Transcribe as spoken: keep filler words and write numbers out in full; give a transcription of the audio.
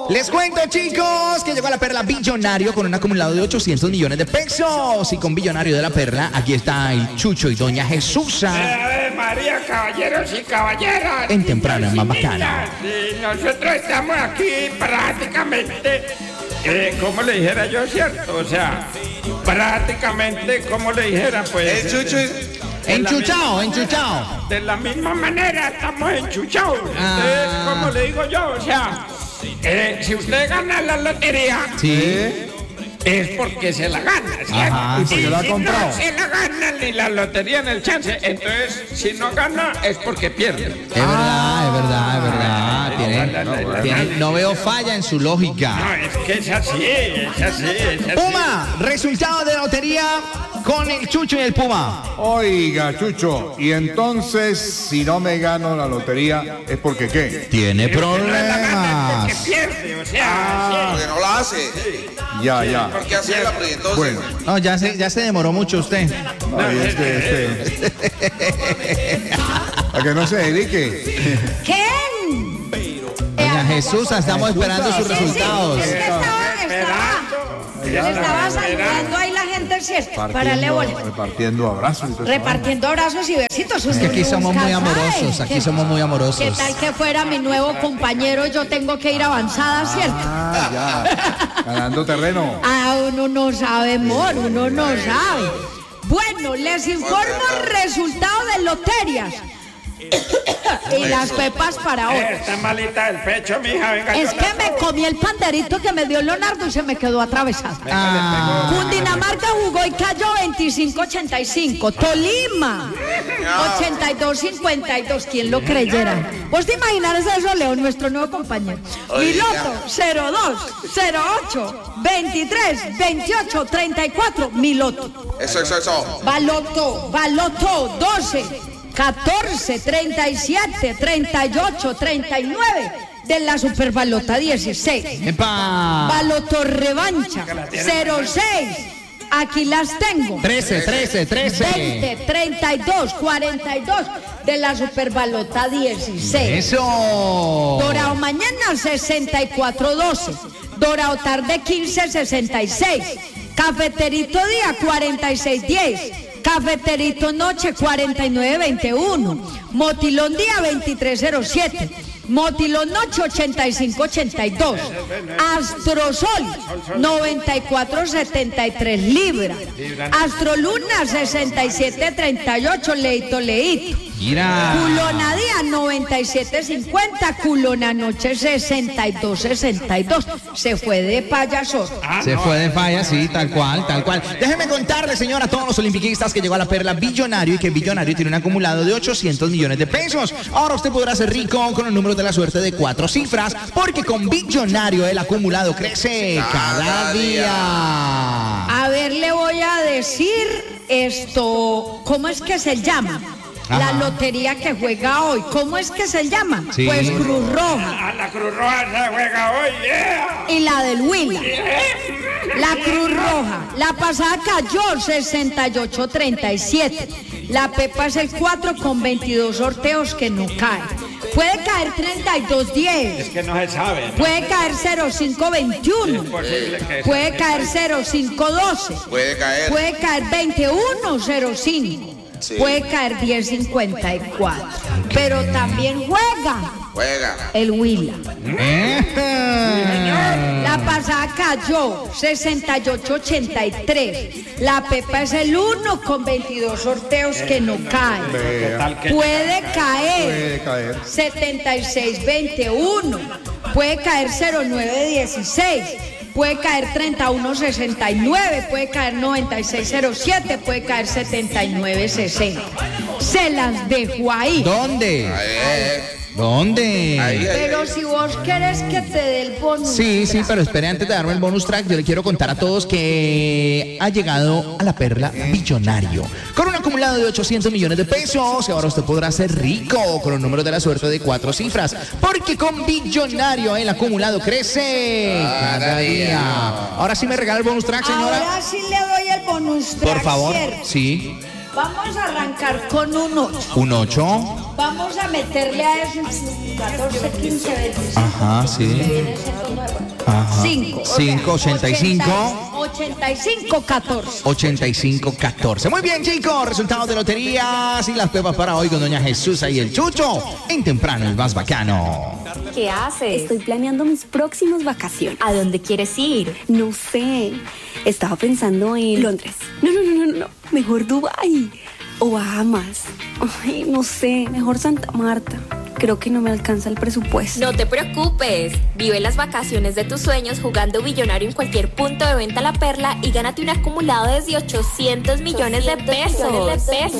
Les cuento, chicos, que llegó a la Perla Billonario con un acumulado de ochocientos millones de pesos. Y con Billonario de la Perla, aquí está el Chucho y Doña Jesusa. Ave María, caballeros y caballeras. En temprana, más bacana. Y nosotros estamos aquí prácticamente, eh, como le dijera yo, ¿cierto? O sea, prácticamente, como le dijera, pues... El Chucho... Enchuchao, enchuchao. De la misma manera estamos enchuchados. Ah. Entonces, como le digo yo, o sea, eh, si usted gana la lotería, Sí. es porque se la gana, ¿cierto? Ajá, y porque si la ha comprado. no se la gana ni la lotería ni el chance, entonces si no gana es porque pierde. Es verdad, es verdad, es verdad. Tiene, no, tiene- no veo falla en su lógica. No, es que es así, es así, es así. Puma, resultado de lotería con el Chucho y el Puma. Oiga, Chucho, y entonces, si no me gano la lotería, ¿es porque qué? Tiene No la gana porque problemas. pierde, o sea, Porque no la hace. Ya, ya. ¿Por qué hacerla, Pri? Entonces, Bueno, No, ya se, ya se demoró mucho usted. ay, este, este. A que no se dedique. ¿Quién? Doña Jesús, estamos esperando sus Sí, sí, resultados. es que estaba, estaba, estaba saludando ahí la gente, ¿cierto? Párale bola. Repartiendo abrazos. y todo eso. Repartiendo abrazos y besitos. Es que aquí somos muy amorosos, aquí somos muy ¿Qué amorosos. tal que fuera mi nuevo compañero? Yo tengo que ir avanzada, ¿cierto? Ah, ya. Ganando terreno. Ah, uno no sabe, amor, uno no sabe. Bueno, les informo resultado de loterias. Y las pepas para hoy. está malita del pecho, mija, venga. Es yo que la- me comí el panderito que me dio Leonardo y se me quedó atravesado. Ah, Cundinamarca jugó y cayó veinticinco ochenta y cinco. Tolima ochenta y dos cincuenta y dos. ¿Quién lo creyera? ¿Vos te imaginas eso, León, nuestro nuevo compañero? Miloto cero dos cero ocho veintitrés veintiocho treinta y cuatro. Miloto. eso, eso, eso. Baloto, Baloto doce catorce treinta y siete treinta y ocho treinta y nueve de la Superbalota dieciséis. ¡Epa! Baloto revancha cero seis. Aquí las tengo. trece, trece, trece. veinte, treinta y dos, cuarenta y dos de la Superbalota dieciséis. Eso. Dorado mañana sesenta y cuatro doce. Dorado tarde quince sesenta y seis. Cafeterito día cuarenta y seis diez. Cafeterito noche cuarenta y nueve veintiuno. Motilón día veintitrés cero siete. Motilón noche ochenta y cinco ochenta y dos. Astrosol noventa y cuatro setenta y tres libra. Astroluna sesenta y siete treinta y ocho. Leito leito. Mira. Culona día noventa y siete cincuenta. Culona noche sesenta y dos sesenta y dos. Se fue de payaso. Se fue de falla, sí, tal cual, tal cual. Déjeme contarle, señora, a todos los olimpiquistas que llegó a la Perla Billonario y que Billonario tiene un acumulado de ochocientos millones de pesos. Ahora usted podrá ser rico con los números de la suerte de cuatro cifras, porque con Billonario el acumulado crece cada día. A ver, le voy a decir esto. ¿Cómo es que se llama? La Ajá. lotería que juega hoy. ¿Cómo es que se llama? Sí. Pues Cruz Roja. A la Cruz Roja se juega hoy, yeah. Y la del Huila. La Cruz Roja. La pasada cayó sesenta y ocho treinta y siete. La Pepa es el cuatro con veintidós sorteos que no cae. Puede caer treinta y dos diez. Es que no se sabe, ¿no? Puede caer cero cinco veintiuno. Es posible que Puede caer cero cinco doce. Puede caer. Puede caer veintiuno cero cinco. Sí. Puede caer diez cincuenta y cuatro. Pero también juega Juega. el Huila. Eh. La pasada cayó sesenta y ocho ochenta y tres. La Pepa es el uno con veintidós sorteos que no cae. ¿Qué tal que Puede caer Puede caer. setenta y seis veintiuno. Puede caer cero nueve dieciséis. Puede caer treinta y uno sesenta y nueve, puede caer noventa y seis cero siete, puede caer setenta y nueve sesenta. Se las dejo ahí. ¿Dónde? Eh, ¿Dónde? ahí, ahí. Pero si vos querés que te dé el bonus. Sí, sí, pero espere, antes de darme el bonus track, yo le quiero contar a todos que ha llegado a la Perla Billonario con un acumulado de ochocientos millones de pesos. Y ahora usted podrá ser rico con los números de la suerte de cuatro cifras, porque con Billonario el acumulado crece cada día. Ahora sí me regala el bonus track, señora. Ahora sí le doy el bonus track, Por favor, ¿cierto? sí. Vamos a arrancar con un ocho. Un ocho. Vamos a meterle a eso catorce, quince, veinticinco. Ajá, que sí. viene siendo nueve. cinco. cinco, ochenta y cinco. ochenta y cinco, catorce. ochenta y cinco catorce. Muy bien, chicos. Resultados de loterías y las pruebas para hoy con doña Jesús y el Chucho. En Temprano es más bacano. ¿Qué haces? Estoy planeando mis próximas vacaciones. ¿A dónde quieres ir? No sé. Estaba pensando en Londres. No, no, no, no, no. Mejor Dubái. O Bahamas. Ay, no sé. Mejor Santa Marta. Creo que no me alcanza el presupuesto. No te preocupes. Vive las vacaciones de tus sueños jugando billonario en cualquier punto de venta La Perla y gánate un acumulado desde ochocientos millones de pesos.